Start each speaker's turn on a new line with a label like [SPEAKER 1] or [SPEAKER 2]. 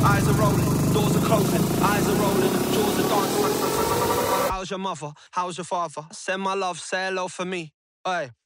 [SPEAKER 1] eyes are rolling, doors are closing, eyes are rolling, jaws are dancing. How's your mother? How's your father? Send my love, say hello for me. Oi.